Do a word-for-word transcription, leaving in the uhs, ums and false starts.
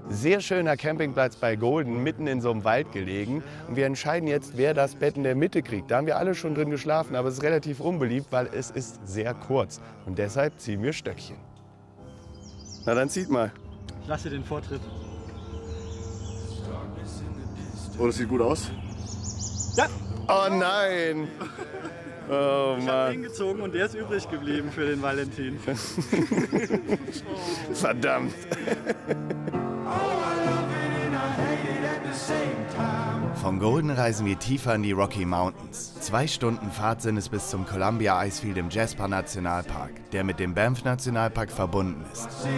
Sehr schöner Campingplatz bei Golden, mitten in so einem Wald gelegen. Und wir entscheiden jetzt, wer das Bett in der Mitte kriegt. Da haben wir alle schon drin geschlafen, aber es ist relativ unbeliebt, weil es ist sehr kurz. Und deshalb ziehen wir Stöckchen. Na dann zieht mal. Ich lasse den Vortritt. Oh, das sieht gut aus. Ja! Oh nein! Oh Ich habe ihn gezogen und der ist übrig geblieben für den Valentin. Verdammt! Von Golden reisen wir tiefer in die Rocky Mountains. Zwei Stunden Fahrt sind es bis zum Columbia Icefield im Jasper Nationalpark, der mit dem Banff Nationalpark verbunden ist.